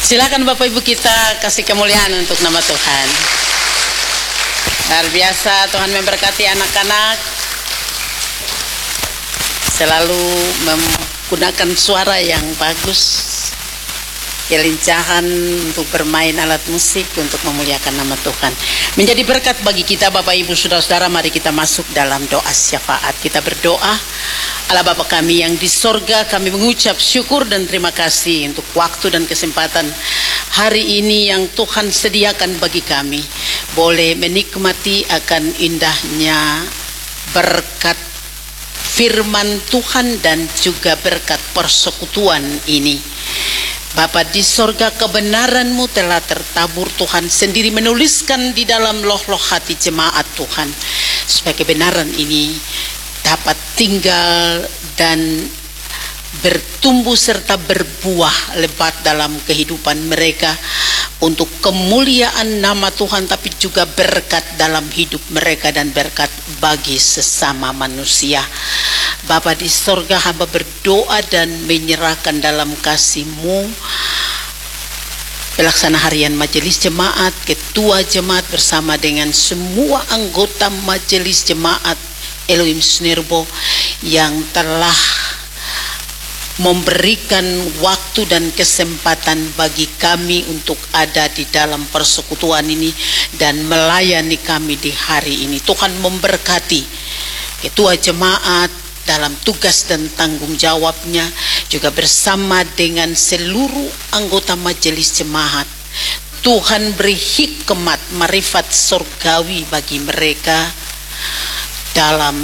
Silakan Bapak Ibu kita kasih kemuliaan untuk nama Tuhan. Luar biasa, Tuhan memberkati anak-anak. Selalu menggunakan suara yang bagus, kelincahan untuk bermain alat musik untuk memuliakan nama Tuhan. Menjadi berkat bagi kita Bapak Ibu Saudara-saudara. Mari kita masuk dalam doa syafaat. Kita berdoa. Allah Bapa kami yang di sorga, kami mengucap syukur dan terima kasih untuk waktu dan kesempatan hari ini yang Tuhan sediakan bagi kami. Boleh menikmati akan indahnya berkat firman Tuhan dan juga berkat persekutuan ini. Bapa di sorga, kebenaran-Mu telah tertabur. Tuhan sendiri menuliskan di dalam loh-loh hati jemaat Tuhan, supaya kebenaran ini dapat tinggal dan bertumbuh serta berbuah lebat dalam kehidupan mereka untuk kemuliaan nama Tuhan, tapi juga berkat dalam hidup mereka dan berkat bagi sesama manusia. Bapa di sorga, hamba berdoa dan menyerahkan dalam kasih-Mu pelaksana harian majelis jemaat, ketua jemaat bersama dengan semua anggota majelis jemaat Elohim Sneerbo yang telah memberikan waktu dan kesempatan bagi kami untuk ada di dalam persekutuan ini dan melayani kami di hari ini. Tuhan memberkati ketua jemaat dalam tugas dan tanggung jawabnya, juga bersama dengan seluruh anggota majelis jemaat. Tuhan beri hikmat marifat surgawi bagi mereka dalam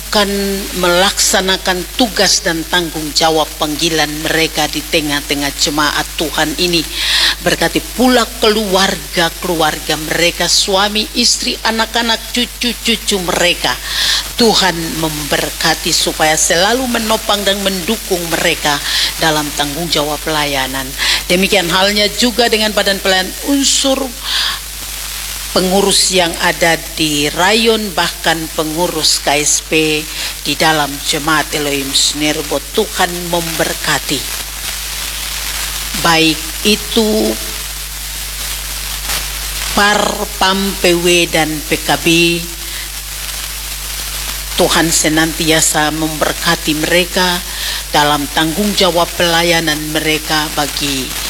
melaksanakan tugas dan tanggung jawab panggilan mereka di tengah-tengah jemaat Tuhan ini. Berkati pula keluarga-keluarga mereka, suami, istri, anak-anak, cucu-cucu mereka. Tuhan memberkati supaya selalu menopang dan mendukung mereka dalam tanggung jawab pelayanan. Demikian halnya juga dengan badan pelayan unsur pengurus yang ada di rayon, bahkan pengurus KSP di dalam jemaat Elohim Sneerbo. Tuhan memberkati, baik itu Parpam, PW dan PKB. Tuhan senantiasa memberkati mereka dalam tanggung jawab pelayanan mereka bagi